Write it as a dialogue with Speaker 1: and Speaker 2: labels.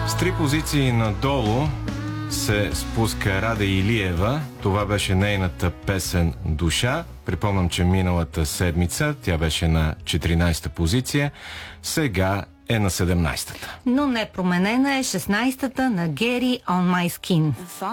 Speaker 1: С 3 позиции надолу се спуска Рада Илиева. Това беше нейната песен "Душа". Припомням, че миналата седмица тя беше на 14-та позиция. Сега е на 17-та.
Speaker 2: Но не променена е 16-та на Gary On My Skin.